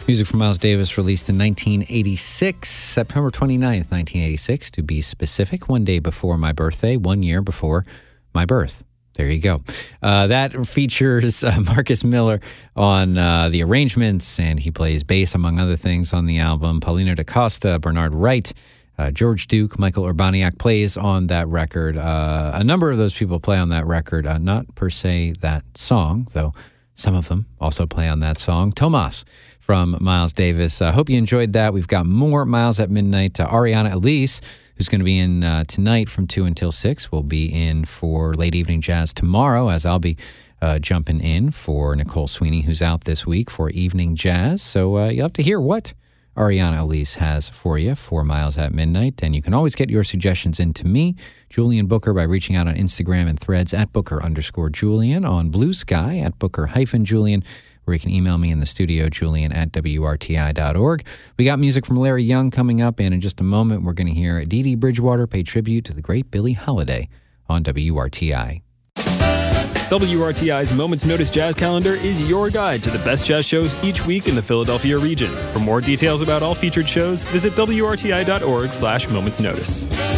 Music from Miles Davis, released in 1986, September 29th, 1986, to be specific, one day before my birthday, 1 year before my birth. There you go. That features Marcus Miller on the arrangements, and he plays bass, among other things, on the album. Paulino da Costa, Bernard Wright, George Duke, Michael Urbaniak plays on that record. A number of those people play on that record, not per se that song, though some of them also play on that song. Tomas from Miles Davis. I hope you enjoyed that. We've got more Miles at Midnight. Ariana Elise, who's going to be in tonight from 2 until 6, will be in for Late Evening Jazz tomorrow, as I'll be jumping in for Nicole Sweeney, who's out this week for Evening Jazz. So you'll have to hear what Ariana Elise has for you for Miles at Midnight. And you can always get your suggestions into me, Julian Booker, by reaching out on Instagram and Threads at Booker_Julian, on Blue Sky at Booker-Julian, or you can email me in the studio, julian@wrti.org. We got music from Larry Young coming up, and in just a moment, we're going to hear Dee Dee Bridgewater pay tribute to the great Billie Holiday on WRTI. WRTI's Moments Notice Jazz Calendar is your guide to the best jazz shows each week in the Philadelphia region. For more details about all featured shows, visit WRTI.org/momentsnotice.